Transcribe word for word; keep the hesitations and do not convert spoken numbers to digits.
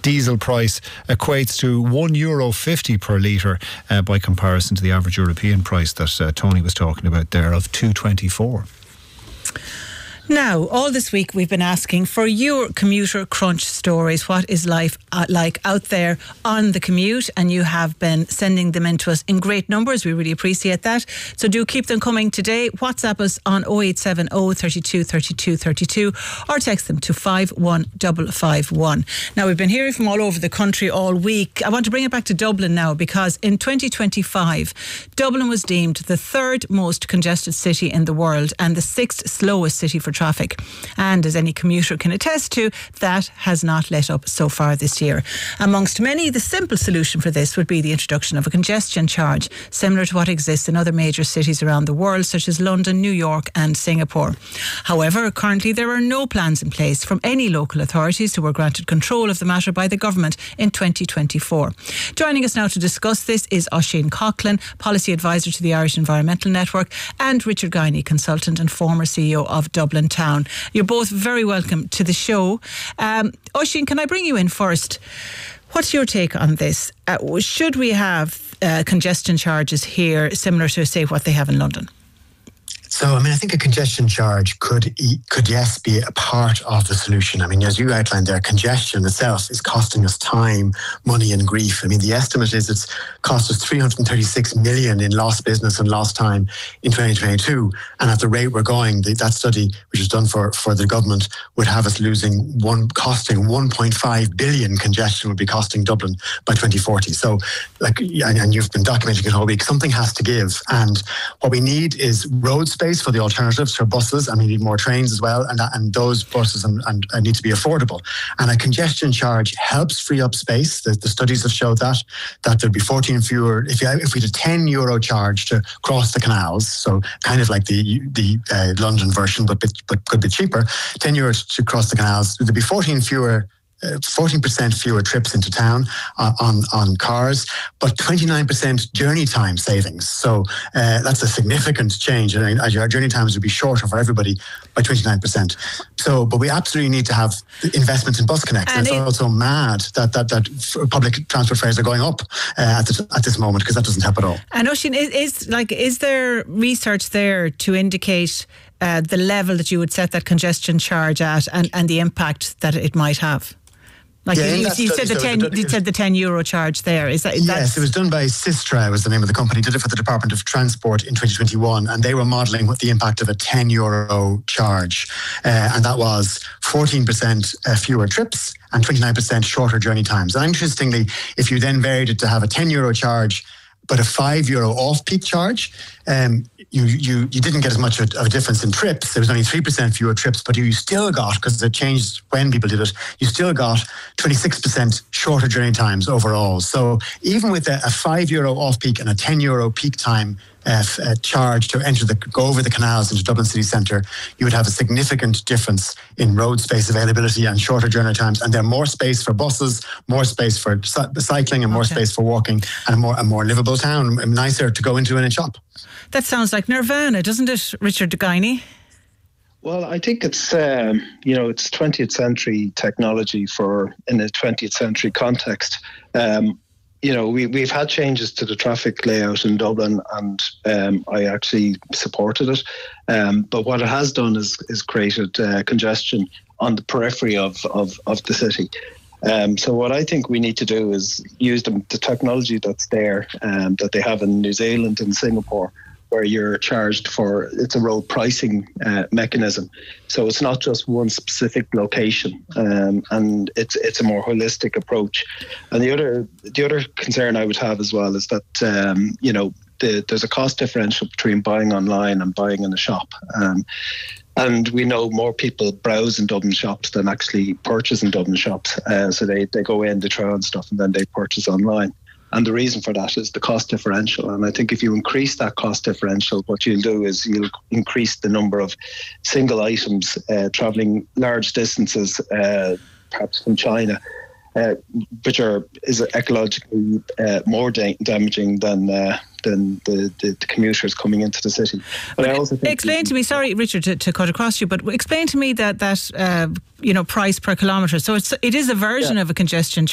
diesel price equates to one euro fifty per litre uh, by comparison to the average European price that uh, Tony was talking about there of two twenty-four. Now, all this week we've been asking for your commuter crunch stories. What is life uh, like out there on the commute? And you have been sending them in to us in great numbers. We really appreciate that. So do keep them coming today. WhatsApp us on oh eight seven oh, thirty-two, thirty-two, thirty-two or text them to five one five five one. Now, we've been hearing from all over the country all week. I want to bring it back to Dublin now, because in twenty twenty-five, Dublin was deemed the third most congested city in the world and the sixth slowest city for traffic. And as any commuter can attest to, that has not let up so far this year. Amongst many, the simple solution for this would be the introduction of a congestion charge, similar to what exists in other major cities around the world, such as London, New York and Singapore. However, currently there are no plans in place from any local authorities who were granted control of the matter by the government in twenty twenty-four. Joining us now to discuss this is Oisín Coughlan, Policy Advisor to the Irish Environmental Network, and Richard Guiney, Consultant and former C E O of Dublin Town. You're both very welcome to the show. Um, Oisín, can I bring you in first? What's your take on this? Uh, should we have uh, congestion charges here similar to, say, what they have in London? So, I mean, I think a congestion charge could, could yes, be a part of the solution. I mean, as you outlined there, congestion itself is costing us time, money and grief. I mean, the estimate is it's cost us three hundred thirty-six million in lost business and lost time in twenty twenty-two. And at the rate we're going, the, that study, which was done for, for the government, would have us losing one, costing one point five billion congestion would be costing Dublin by twenty forty. So, like, and you've been documenting it all week, something has to give. And what we need is road space for the alternatives for buses, and we need more trains as well, and and those buses and, and, and need to be affordable. And a congestion charge helps free up space. The, the studies have showed that that there'd be fourteen fewer if you if we did a ten euro charge to cross the canals, so kind of like the the uh, London version, but but could be cheaper. ten euros to cross the canals, there'd be fourteen fewer. Uh, fourteen percent fewer trips into town uh, on, on cars, but twenty-nine percent journey time savings. So uh, that's a significant change. And our journey times would be shorter for everybody by twenty-nine percent. So, but we absolutely need to have investment in bus connects. And, and it's it, also mad that, that, that public transport fares are going up uh, at, the, at this moment, because that doesn't help at all. And Oisín, is, is, like, is there research there to indicate uh, the level that you would set that congestion charge at, and, and the impact that it might have? Like yeah, you, you, you said the so ten, done, you said the ten euro charge there. Is that? Is yes, it was done by Sistra, was the name of the company. Did it for the Department of Transport in twenty twenty-one, and they were modelling what the impact of a ten euro charge, uh, and that was fourteen percent uh, fewer trips and twenty-nine percent shorter journey times. And interestingly, if you then varied it to have a ten euro charge, but a five euro off-peak charge, um, you, you you didn't get as much of a difference in trips. There was only three percent fewer trips, but you still got, because it changed when people did it, you still got twenty-six percent shorter journey times overall. So even with a, a five euro off-peak and a ten euro peak time uh, uh, charge to enter the go over the canals into Dublin city centre, you would have a significant difference in road space availability and shorter journey times. And there's more space for buses, more space for cycling, and more okay. space for walking, and a more a more livable town, nicer to go into in a shop. That sounds like nirvana, doesn't it, Richard Guiney? Well, I think it's, um, you know, it's twentieth century technology for in a twentieth century context. Um, you know, we, we've had changes to the traffic layout in Dublin, and um, I actually supported it. Um, but what it has done is, is created uh, congestion on the periphery of, of, of the city. Um, so what I think we need to do is use the, the technology that's there, um, that they have in New Zealand and Singapore, where you're charged for, it's a road pricing uh, mechanism. So it's not just one specific location, um, and it's it's a more holistic approach. And the other the other concern I would have as well is that um, you know the, there's a cost differential between buying online and buying in a shop. Um, And we know more people browse in Dublin shops than actually purchase in Dublin shops. Uh, so they, they go in, they try on stuff, and then they purchase online. And the reason for that is the cost differential. And I think if you increase that cost differential, what you'll do is you'll increase the number of single items uh, travelling large distances, uh, perhaps from China, uh, which are is ecologically uh, more da- damaging than uh, than the, the, the commuters coming into the city. But I also think explain to me, sorry, Richard, to, to cut across you, but explain to me that that uh, you know price per kilometre. So it's it is a version yeah. of a congestion